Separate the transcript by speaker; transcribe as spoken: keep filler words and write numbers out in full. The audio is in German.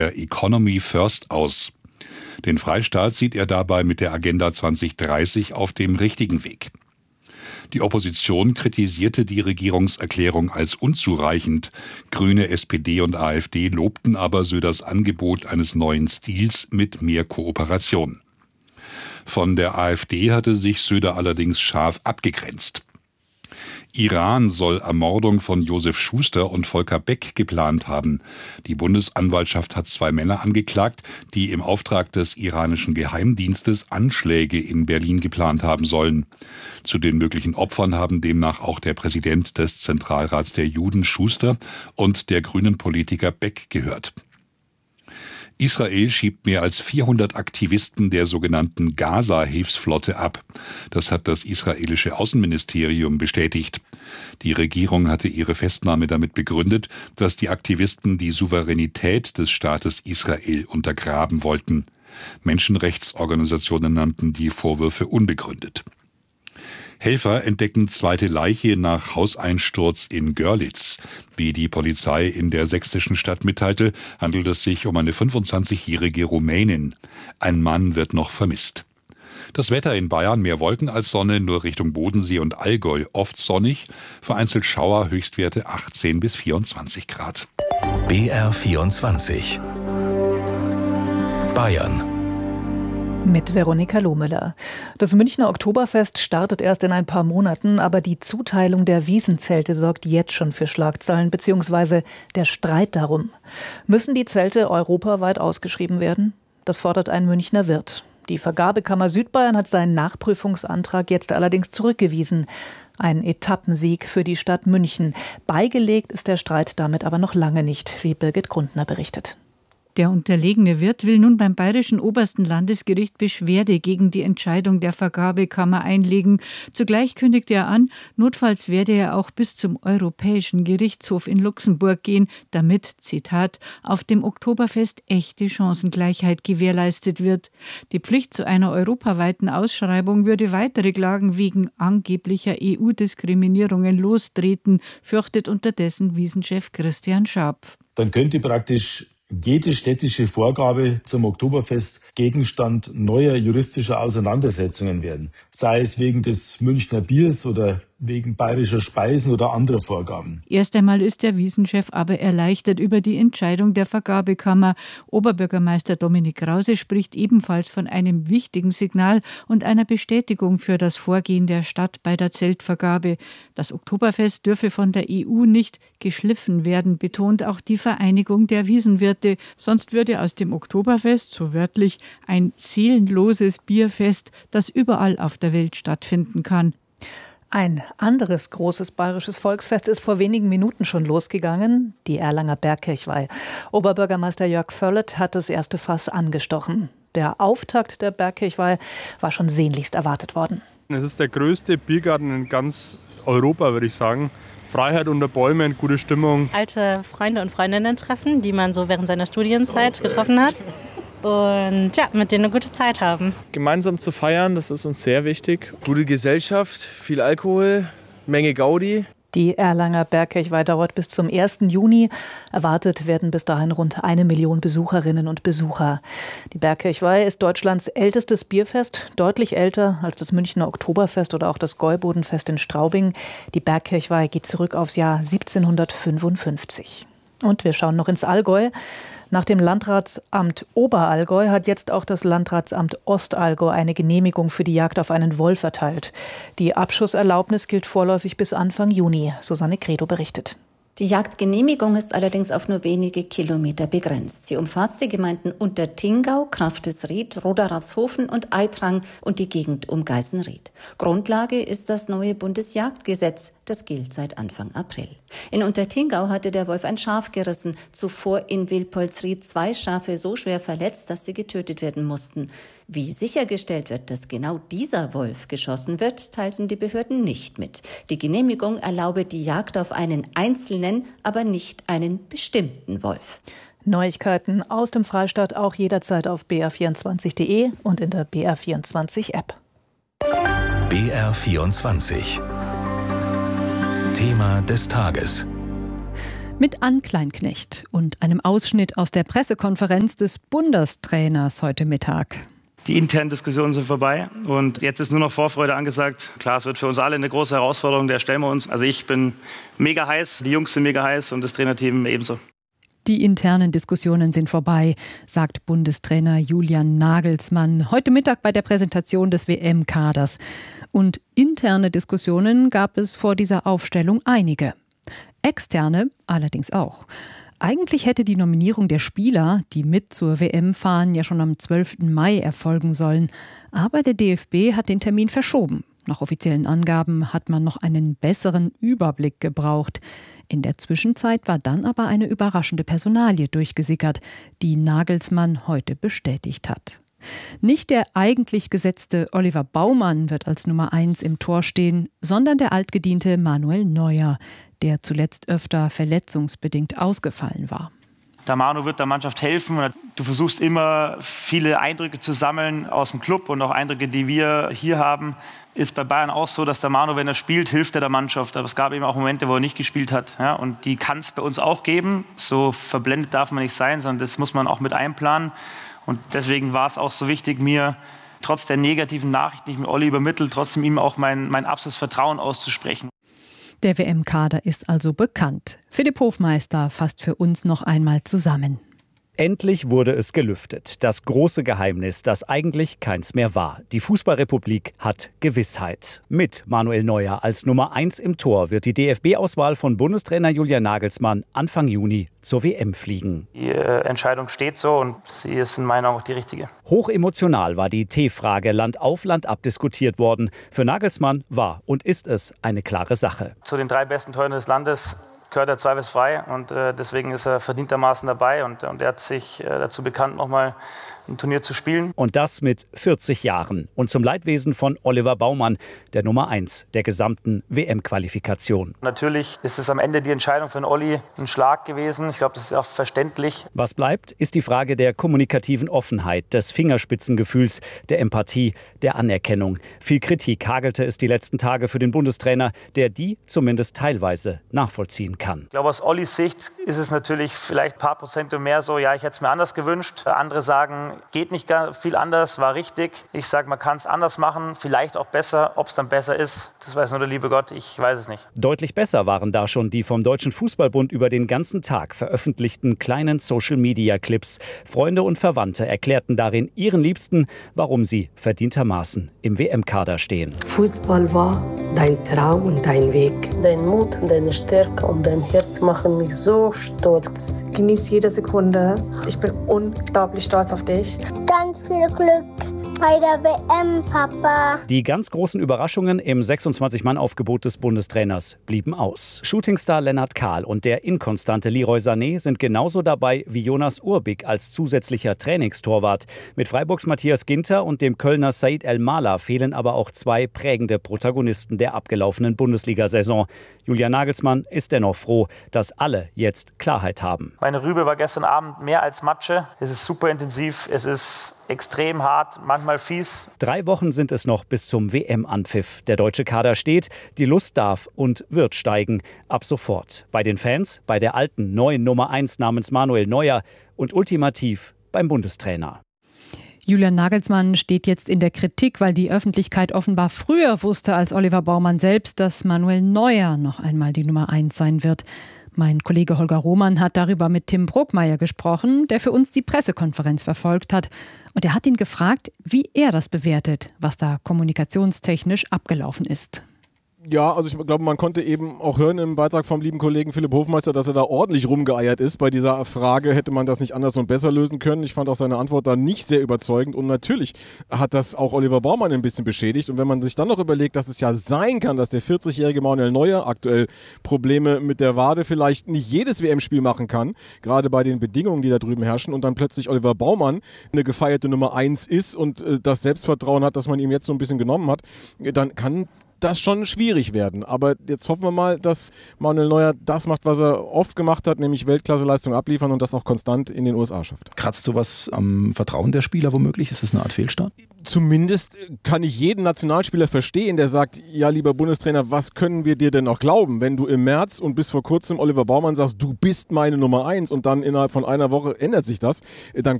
Speaker 1: der Economy First aus. Den Freistaat sieht er dabei mit der Agenda zwanzig dreißig auf dem richtigen Weg. Die Opposition kritisierte die Regierungserklärung als unzureichend. Grüne, S P D und AfD lobten aber Söders Angebot eines neuen Stils mit mehr Kooperation. Von der AfD hatte sich Söder allerdings scharf abgegrenzt. Iran soll Ermordung von Josef Schuster und Volker Beck geplant haben. Die Bundesanwaltschaft hat zwei Männer angeklagt, die im Auftrag des iranischen Geheimdienstes Anschläge in Berlin geplant haben sollen. Zu den möglichen Opfern haben demnach auch der Präsident des Zentralrats der Juden Schuster und der grünen Politiker Beck gehört. Israel schiebt mehr als vierhundert Aktivisten der sogenannten Gaza-Hilfsflotte ab. Das hat das israelische Außenministerium bestätigt. Die Regierung hatte ihre Festnahme damit begründet, dass die Aktivisten die Souveränität des Staates Israel untergraben wollten. Menschenrechtsorganisationen nannten die Vorwürfe unbegründet. Helfer entdecken zweite Leiche nach Hauseinsturz in Görlitz. Wie die Polizei in der sächsischen Stadt mitteilte, handelt es sich um eine fünfundzwanzigjährige Rumänin. Ein Mann wird noch vermisst. Das Wetter in Bayern: mehr Wolken als Sonne, nur Richtung Bodensee und Allgäu oft sonnig, vereinzelt Schauer, Höchstwerte achtzehn bis vierundzwanzig Grad.
Speaker 2: B R vierundzwanzig Bayern
Speaker 3: mit Veronika Lohmüller. Das Münchner Oktoberfest startet erst in ein paar Monaten, aber die Zuteilung der Wiesenzelte sorgt jetzt schon für Schlagzeilen bzw. der Streit darum. Müssen die Zelte europaweit ausgeschrieben werden? Das fordert ein Münchner Wirt. Die Vergabekammer Südbayern hat seinen Nachprüfungsantrag jetzt allerdings zurückgewiesen. Ein Etappensieg für die Stadt München. Beigelegt ist der Streit damit aber noch lange nicht, wie Birgit Grundner berichtet.
Speaker 4: Der unterlegene Wirt will nun beim Bayerischen Obersten Landesgericht Beschwerde gegen die Entscheidung der Vergabekammer einlegen. Zugleich kündigte er an, notfalls werde er auch bis zum Europäischen Gerichtshof in Luxemburg gehen, damit, Zitat, auf dem Oktoberfest echte Chancengleichheit gewährleistet wird. Die Pflicht zu einer europaweiten Ausschreibung würde weitere Klagen wegen angeblicher E U-Diskriminierungen lostreten, fürchtet unterdessen Wiesenchef Christian Scharpf.
Speaker 5: Dann könnte praktisch jede städtische Vorgabe zum Oktoberfest Gegenstand neuer juristischer Auseinandersetzungen werden. Sei es wegen des Münchner Biers oder wegen bayerischer Speisen oder anderer Vorgaben.
Speaker 4: Erst einmal ist der Wiesenchef aber erleichtert über die Entscheidung der Vergabekammer. Oberbürgermeister Dominik Krause spricht ebenfalls von einem wichtigen Signal und einer Bestätigung für das Vorgehen der Stadt bei der Zeltvergabe. Das Oktoberfest dürfe von der E U nicht geschliffen werden, betont auch die Vereinigung der Wiesenwirte. Sonst würde aus dem Oktoberfest, so wörtlich, ein seelenloses Bierfest, das überall auf der Welt stattfinden kann.
Speaker 3: Ein anderes großes bayerisches Volksfest ist vor wenigen Minuten schon losgegangen, die Erlanger Bergkirchweih. Oberbürgermeister Jörg Völlert hat das erste Fass angestochen. Der Auftakt der Bergkirchweih war schon sehnlichst erwartet worden.
Speaker 6: Es ist der größte Biergarten in ganz Europa, würde ich sagen. Freiheit unter Bäumen, gute Stimmung.
Speaker 7: Alte Freunde und Freundinnen treffen, die man so während seiner Studienzeit getroffen hat. Und ja, mit denen eine gute Zeit haben.
Speaker 8: Gemeinsam zu feiern, das ist uns sehr wichtig.
Speaker 9: Gute Gesellschaft, viel Alkohol, Menge Gaudi.
Speaker 3: Die Erlanger Bergkirchweih dauert bis zum ersten Juni. Erwartet werden bis dahin rund eine Million Besucherinnen und Besucher. Die Bergkirchweih ist Deutschlands ältestes Bierfest, deutlich älter als das Münchner Oktoberfest oder auch das Gäubodenfest in Straubing. Die Bergkirchweih geht zurück aufs Jahr siebzehnhundertfünfundfünfzig. Und wir schauen noch ins Allgäu. Nach dem Landratsamt Oberallgäu hat jetzt auch das Landratsamt Ostallgäu eine Genehmigung für die Jagd auf einen Wolf erteilt. Die Abschusserlaubnis gilt vorläufig bis Anfang Juni. Susanne Credo berichtet.
Speaker 10: Die Jagdgenehmigung ist allerdings auf nur wenige Kilometer begrenzt. Sie umfasst die Gemeinden Untertingau, Kraftesried, Roderatshofen und Eitrang und die Gegend um Geißenried. Grundlage ist das neue Bundesjagdgesetz, das gilt seit Anfang April. In Untertingau hatte der Wolf ein Schaf gerissen, zuvor in Wilpolsried zwei Schafe so schwer verletzt, dass sie getötet werden mussten. Wie sichergestellt wird, dass genau dieser Wolf geschossen wird, teilten die Behörden nicht mit. Die Genehmigung erlaube die Jagd auf einen einzelnen, aber nicht einen bestimmten Wolf.
Speaker 3: Neuigkeiten aus dem Freistaat auch jederzeit auf b r vierundzwanzig punkt de und in der B R vierundzwanzig App.
Speaker 2: B R vierundzwanzig Thema des Tages.
Speaker 11: Mit Ann Kleinknecht und einem Ausschnitt aus der Pressekonferenz des Bundestrainers heute Mittag.
Speaker 12: Die internen Diskussionen sind vorbei und jetzt ist nur noch Vorfreude angesagt. Klar, es wird für uns alle eine große Herausforderung, der stellen wir uns. Also ich bin mega heiß, die Jungs sind mega heiß und das Trainerteam ebenso.
Speaker 11: Die internen Diskussionen sind vorbei, sagt Bundestrainer Julian Nagelsmann heute Mittag bei der Präsentation des W M-Kaders. Und interne Diskussionen gab es vor dieser Aufstellung einige. Externe allerdings auch. Eigentlich hätte die Nominierung der Spieler, die mit zur W M fahren, ja schon am zwölften Mai erfolgen sollen. Aber der D F B hat den Termin verschoben. Nach offiziellen Angaben hat man noch einen besseren Überblick gebraucht. In der Zwischenzeit war dann aber eine überraschende Personalie durchgesickert, die Nagelsmann heute bestätigt hat. Nicht der eigentlich gesetzte Oliver Baumann wird als Nummer eins im Tor stehen, sondern der altgediente Manuel Neuer, der zuletzt öfter verletzungsbedingt ausgefallen war.
Speaker 12: Der Manu wird der Mannschaft helfen. Du versuchst immer, viele Eindrücke zu sammeln aus dem Club und auch Eindrücke, die wir hier haben. Ist bei Bayern auch so, dass der Manu, wenn er spielt, hilft er der Mannschaft. Aber es gab eben auch Momente, wo er nicht gespielt hat. Ja, und die kann es bei uns auch geben. So verblendet darf man nicht sein, sondern das muss man auch mit einplanen. Und deswegen war es auch so wichtig, mir trotz der negativen Nachrichten, die ich mit Olli übermittelt, trotzdem ihm auch mein, mein absolutes Vertrauen auszusprechen.
Speaker 11: Der W M-Kader ist also bekannt. Philipp Hofmeister fasst für uns noch einmal zusammen.
Speaker 13: Endlich wurde es gelüftet. Das große Geheimnis, das eigentlich keins mehr war. Die Fußballrepublik hat Gewissheit. Mit Manuel Neuer als Nummer eins im Tor wird die D F B-Auswahl von Bundestrainer Julian Nagelsmann Anfang Juni zur W M fliegen.
Speaker 12: Die äh, Entscheidung steht so und sie ist in meiner Augen auch die richtige.
Speaker 13: Hochemotional war die T-Frage Land auf Land ab diskutiert worden. Für Nagelsmann war und ist es eine klare Sache.
Speaker 12: Zu den drei besten Torhütern des Landes gehört er zweifelsfrei und äh, deswegen ist er verdientermaßen dabei und, und er hat sich äh, dazu bekannt, nochmal ein Turnier zu spielen.
Speaker 13: Und das mit vierzig Jahren und zum Leidwesen von Oliver Baumann, der Nummer eins der gesamten W M-Qualifikation.
Speaker 12: Natürlich ist es am Ende die Entscheidung für den Olli ein Schlag gewesen. Ich glaube, das ist auch verständlich.
Speaker 13: Was bleibt, ist die Frage der kommunikativen Offenheit, des Fingerspitzengefühls, der Empathie, der Anerkennung. Viel Kritik hagelte es die letzten Tage für den Bundestrainer, der die zumindest teilweise nachvollziehen kann.
Speaker 12: Ich glaube, aus Ollis Sicht ist es natürlich vielleicht ein paar Prozent mehr so, ja, ich hätte es mir anders gewünscht. Andere sagen, geht nicht gar viel anders, war richtig. Ich sage, man kann es anders machen, vielleicht auch besser. Ob es dann besser ist, das weiß nur der liebe Gott, ich weiß es nicht.
Speaker 13: Deutlich besser waren da schon die vom Deutschen Fußballbund über den ganzen Tag veröffentlichten kleinen Social-Media-Clips. Freunde und Verwandte erklärten darin ihren Liebsten, warum sie verdientermaßen im W M-Kader stehen.
Speaker 14: Fußball war dein Traum und dein Weg. Dein Mut, deine Stärke und dein Herz machen mich so stolz.
Speaker 15: Genieß jede Sekunde. Ich bin unglaublich stolz auf dich.
Speaker 16: Ganz viel Glück bei der W M, Papa.
Speaker 13: Die ganz großen Überraschungen im sechsundzwanzig-Mann-Aufgebot des Bundestrainers blieben aus. Shootingstar Lennart Kahl und der inkonstante Leroy Sané sind genauso dabei wie Jonas Urbik als zusätzlicher Trainingstorwart. Mit Freiburgs Matthias Ginter und dem Kölner Said El-Mala fehlen aber auch zwei prägende Protagonisten der abgelaufenen Bundesliga-Saison. Julian Nagelsmann ist dennoch froh, dass alle jetzt Klarheit haben.
Speaker 12: Meine Rübe war gestern Abend mehr als Matsche. Es ist super intensiv, es ist extrem hart, manchmal fies.
Speaker 13: Drei Wochen sind es noch bis zum W M-Anpfiff. Der deutsche Kader steht, die Lust darf und wird steigen. Ab sofort. Bei den Fans, bei der alten neuen Nummer eins namens Manuel Neuer und ultimativ beim Bundestrainer.
Speaker 11: Julian Nagelsmann steht jetzt in der Kritik, weil die Öffentlichkeit offenbar früher wusste als Oliver Baumann selbst, dass Manuel Neuer noch einmal die Nummer eins sein wird. Mein Kollege Holger Roman hat darüber mit Tim Brokmeier gesprochen, der für uns die Pressekonferenz verfolgt hat. Und er hat ihn gefragt, wie er das bewertet, was da kommunikationstechnisch abgelaufen ist.
Speaker 17: Ja, also ich glaube, man konnte eben auch hören im Beitrag vom lieben Kollegen Philipp Hofmeister, dass er da ordentlich rumgeeiert ist. Bei dieser Frage hätte man das nicht anders und besser lösen können. Ich fand auch seine Antwort da nicht sehr überzeugend. Und natürlich hat das auch Oliver Baumann ein bisschen beschädigt. Und wenn man sich dann noch überlegt, dass es ja sein kann, dass der vierzigjährige Manuel Neuer aktuell Probleme mit der Wade vielleicht nicht jedes W M-Spiel machen kann, gerade bei den Bedingungen, die da drüben herrschen, und dann plötzlich Oliver Baumann eine gefeierte Nummer eins ist und äh, das Selbstvertrauen hat, das man ihm jetzt so ein bisschen genommen hat, dann kann das schon schwierig werden. Aber jetzt hoffen wir mal, dass Manuel Neuer das macht, was er oft gemacht hat, nämlich Weltklasseleistung abliefern und das auch konstant in den U S A schafft.
Speaker 18: Kratzt sowas am Vertrauen der Spieler womöglich? Ist das eine Art Fehlstart?
Speaker 17: Zumindest kann ich jeden Nationalspieler verstehen, der sagt, ja, lieber Bundestrainer, was können wir dir denn noch glauben, wenn du im März und bis vor kurzem Oliver Baumann sagst, du bist meine Nummer eins und dann innerhalb von einer Woche ändert sich das, dann